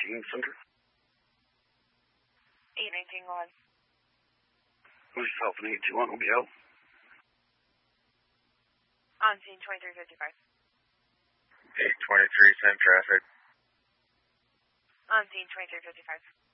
Union Center. 819 on. Who's yourself an 821 OBL? On scene 2355. 823, same traffic. On scene 2355.